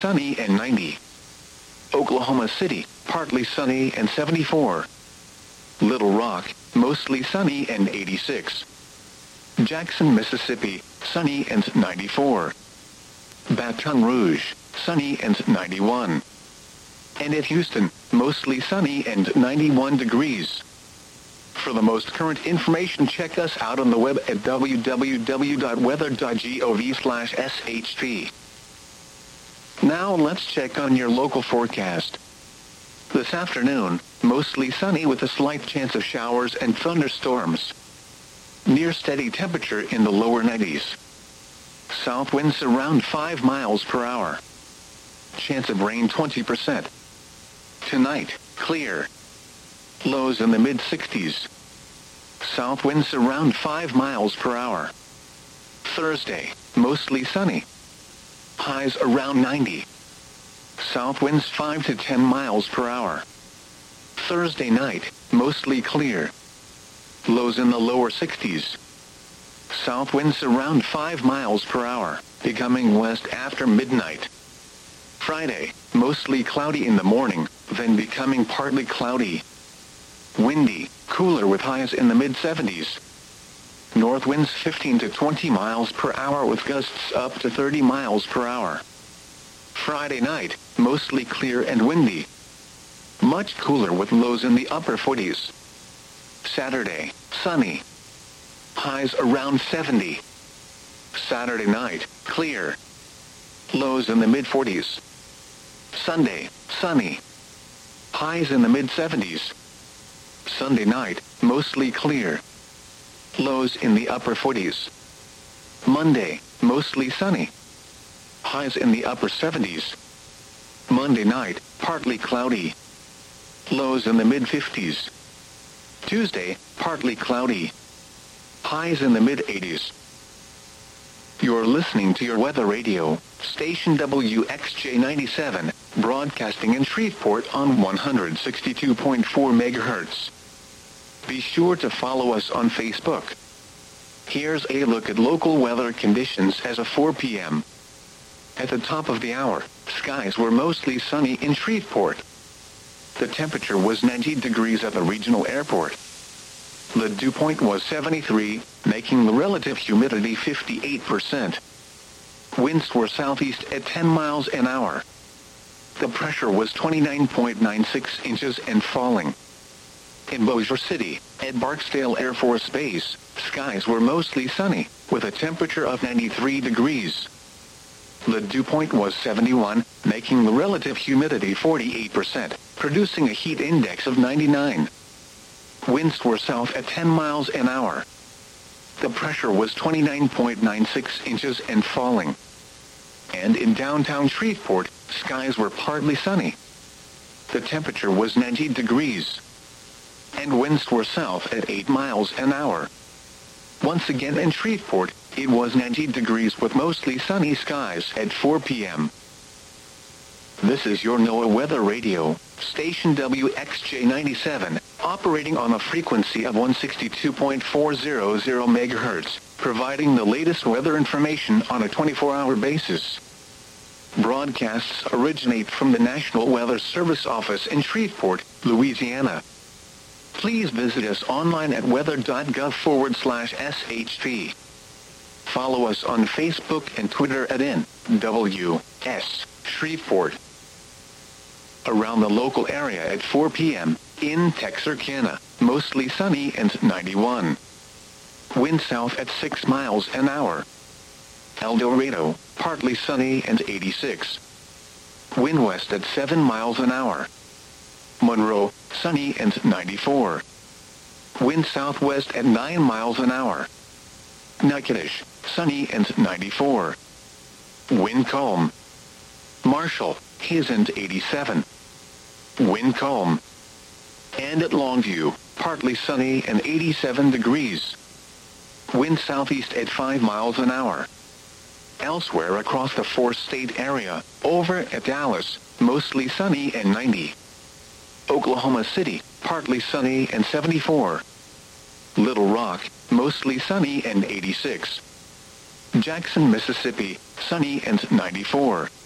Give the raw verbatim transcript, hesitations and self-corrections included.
sunny and ninety. Oklahoma City, partly sunny and seventy-four. Little Rock, mostly sunny and eighty-six. Jackson, Mississippi, sunny and ninety-four. Baton Rouge, sunny and ninety-one. And at Houston, mostly sunny and ninety-one degrees. For the most current information, check us out on the web at w w w dot weather dot gov slash s h p. Now let's check on your local forecast. This afternoon, mostly sunny with a slight chance of showers and thunderstorms. Near steady temperature in the lower nineties. South winds around five miles per hour. Chance of rain twenty percent. Tonight, clear. Lows in the mid sixties. South winds around five miles per hour. Thursday, mostly sunny. Highs around ninety. South winds five to ten miles per hour. Thursday night, mostly clear. Lows in the lower sixties. South winds around five miles per hour, becoming west after midnight. Friday, mostly cloudy in the morning, then becoming partly cloudy. Windy, cooler with highs in the mid seventies. North winds fifteen to twenty miles per hour with gusts up to thirty miles per hour. Friday night, mostly clear and windy. Much cooler with lows in the upper forties. Saturday, sunny. Highs around seventy. Saturday night, clear. Lows in the mid forties. Sunday, sunny. Highs in the mid seventies. Sunday night, mostly clear. Lows in the upper forties. Monday, mostly sunny. Highs in the upper seventies. Monday night, partly cloudy. Lows in the mid fifties. Tuesday, partly cloudy. Highs in the mid eighties. You're listening to your weather radio, station W X J ninety-seven, broadcasting in Shreveport on one hundred sixty-two point four megahertz. Be sure to follow us on Facebook. Here's a look at local weather conditions as of four p m At the top of the hour, skies were mostly sunny in Shreveport. The temperature was ninety degrees at the regional airport. The dew point was seventy-three, making the relative humidity fifty-eight percent. Winds were southeast at ten miles an hour. The pressure was twenty-nine point nine six inches and falling. In Bossier City, at Barksdale Air Force Base, skies were mostly sunny, with a temperature of ninety-three degrees. The dew point was seventy-one, making the relative humidity forty-eight percent, producing a heat index of ninety-nine. Winds were south at ten miles an hour. The pressure was twenty-nine point nine six inches and falling. And in downtown Shreveport, skies were partly sunny. The temperature was ninety degrees. And winds were south at eight miles an hour. Once again in Shreveport, it was ninety degrees with mostly sunny skies at four p m This is your NOAA Weather Radio, station W X J ninety-seven, operating on a frequency of one hundred sixty-two point four hundred megahertz, providing the latest weather information on a twenty-four hour basis. Broadcasts originate from the National Weather Service office in Shreveport, Louisiana. Please visit us online at weather.gov forward slash SHP. Follow us on Facebook and Twitter at N W S Shreveport. Around the local area at four p m, in Texarkana, mostly sunny and ninety-one. Wind south at six miles an hour. El Dorado, partly sunny and eighty-six. Wind west at seven miles an hour. Monroe, sunny and ninety-four. Wind southwest at nine miles an hour. Natchitoches, sunny and ninety-four. Wind calm. Marshall, haze and eighty-seven. Wind calm. And at Longview, partly sunny and eighty-seven degrees. Wind southeast at five miles an hour. Elsewhere across the four-state area, over at Dallas, mostly sunny and ninety. Oklahoma City, partly sunny and seventy-four. Little Rock, mostly sunny and eighty-six. Jackson, Mississippi, sunny and ninety-four.